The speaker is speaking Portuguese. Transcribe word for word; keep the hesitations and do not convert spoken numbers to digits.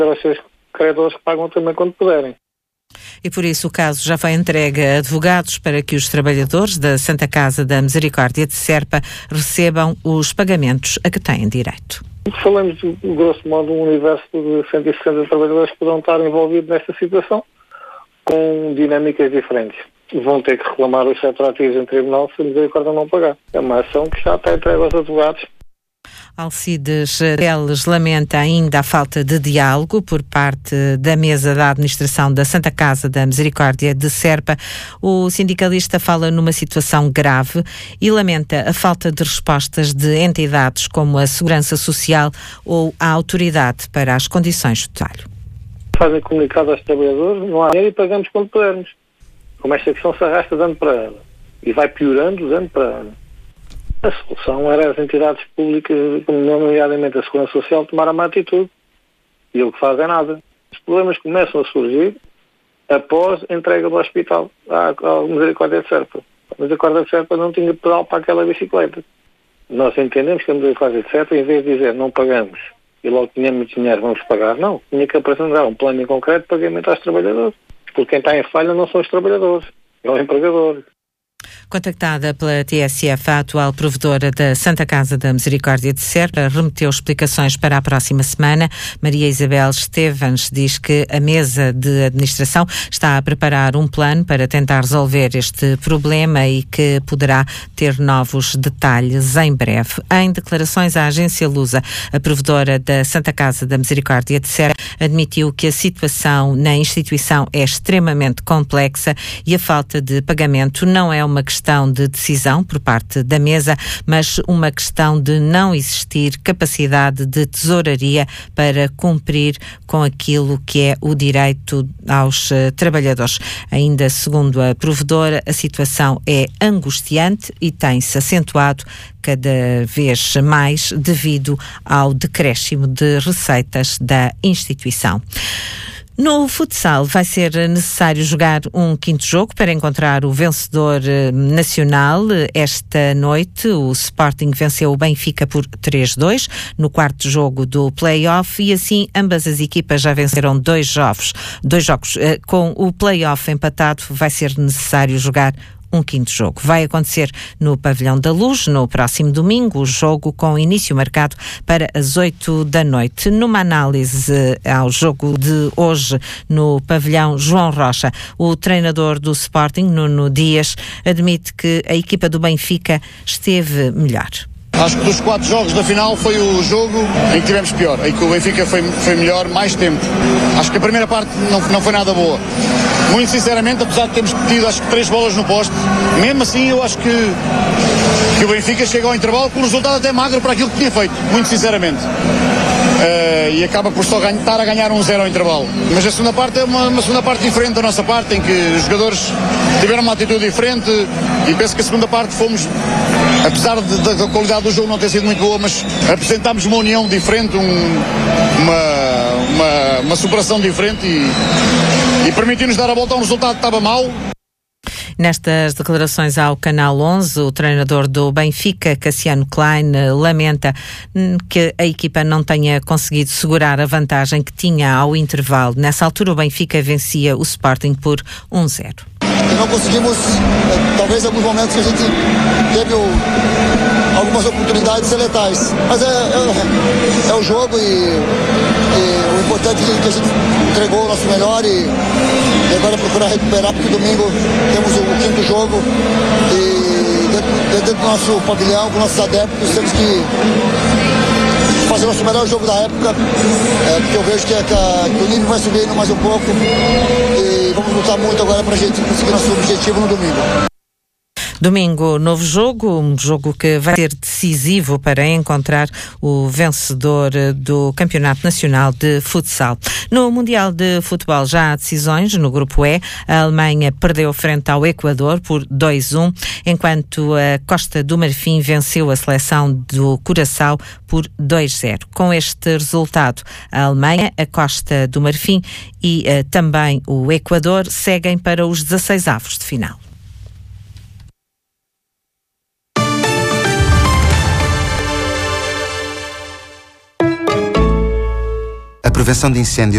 aos seus credores que pagam também quando puderem. E por isso o caso já foi entregue a advogados para que os trabalhadores da Santa Casa da Misericórdia de Serpa recebam os pagamentos a que têm direito. Falamos, de grosso modo, um universo de cento e sessenta trabalhadores que poderão estar envolvidos nesta situação, com dinâmicas diferentes. Vão ter que reclamar os retroativos em tribunal se a Misericórdia não pagar. É uma ação que já está entregue aos advogados. Alcides Teles lamenta ainda a falta de diálogo por parte da mesa da administração da Santa Casa da Misericórdia de Serpa. O sindicalista fala numa situação grave e lamenta a falta de respostas de entidades como a Segurança Social ou a Autoridade para as Condições de Trabalho. Fazem comunicado aos trabalhadores, não há dinheiro e pagamos quando pudermos. Como esta questão se arrasta de ano para ano e vai piorando de ano para ano. A solução era as entidades públicas, nomeadamente a Segurança Social, tomarem uma atitude. E o que faz é nada. Os problemas começam a surgir após a entrega do hospital à, à Misericórdia de Serpa. A Misericórdia de Serpa não tinha pedal para aquela bicicleta. Nós entendemos que a Misericórdia de Serpa, em vez de dizer não pagamos e logo tínhamos dinheiro, vamos pagar, não. Tinha que apresentar um plano em concreto de pagamento aos trabalhadores. Porque quem está em falha não são os trabalhadores, é o empregador. Contactada pela T S F, a atual provedora da Santa Casa da Misericórdia de Serpa remeteu explicações para a próxima semana. Maria Isabel Estevans diz que a mesa de administração está a preparar um plano para tentar resolver este problema e que poderá ter novos detalhes em breve. Em declarações à agência Lusa, a provedora da Santa Casa da Misericórdia de Serpa admitiu que a situação na instituição é extremamente complexa e a falta de pagamento não é uma questão de decisão por parte da mesa, mas uma questão de não existir capacidade de tesouraria para cumprir com aquilo que é o direito aos uh, trabalhadores. Ainda segundo a provedora, a situação é angustiante e tem-se acentuado cada vez mais devido ao decréscimo de receitas da instituição. No futsal vai ser necessário jogar um quinto jogo para encontrar o vencedor nacional. Esta noite o Sporting venceu o Benfica por três a dois no quarto jogo do play-off e assim ambas as equipas já venceram dois jogos. Dois jogos. Com o play-off empatado vai ser necessário jogar um quinto jogo. Vai acontecer no Pavilhão da Luz, no próximo domingo, o jogo com início marcado para as oito da noite. Numa análise ao jogo de hoje no Pavilhão João Rocha, o treinador do Sporting, Nuno Dias, admite que a equipa do Benfica esteve melhor. Acho que dos quatro jogos da final foi o jogo em que tivemos pior, em que o Benfica foi, foi melhor mais tempo. Acho que a primeira parte não, não foi nada boa. Muito sinceramente, apesar de termos tido acho que três bolas no poste, mesmo assim eu acho que, que o Benfica chega ao intervalo com um resultado até magro para aquilo que tinha feito, muito sinceramente. Uh, e acaba por só ganha, estar a ganhar um zero ao intervalo. Mas a segunda parte é uma, uma segunda parte diferente da nossa parte, em que os jogadores tiveram uma atitude diferente e penso que a segunda parte fomos, apesar de, de, da qualidade do jogo não ter sido muito boa, mas apresentámos uma união diferente, um, uma, uma, uma superação diferente e, e permitiu-nos dar a volta a um resultado que estava mal. Nestas declarações ao Canal onze, o treinador do Benfica, Cassiano Klein, lamenta que a equipa não tenha conseguido segurar a vantagem que tinha ao intervalo. Nessa altura, o Benfica vencia o Sporting por um a zero. Não conseguimos, talvez em alguns momentos que a gente teve o, algumas oportunidades de ser letais. Mas é, é, é o jogo e, e o importante é que a gente entregou o nosso melhor e, e agora procurar recuperar, porque domingo temos o, o quinto jogo e dentro, dentro do nosso pavilhão, com nossos adeptos, temos que fazer o nosso melhor jogo da época, é, porque eu vejo que, é, que, a, que o nível vai subindo mais um pouco e vamos lutar muito agora para a gente conseguir nosso objetivo no domingo. Domingo, novo jogo, um jogo que vai ser decisivo para encontrar o vencedor do Campeonato Nacional de Futsal. No Mundial de Futebol já há decisões. No Grupo E, a Alemanha perdeu frente ao Equador por dois a um, enquanto a Costa do Marfim venceu a seleção do Curaçao por dois a zero. Com este resultado, a Alemanha, a Costa do Marfim e uh, também o Equador seguem para os dezasseis avos de final. A prevenção de incêndios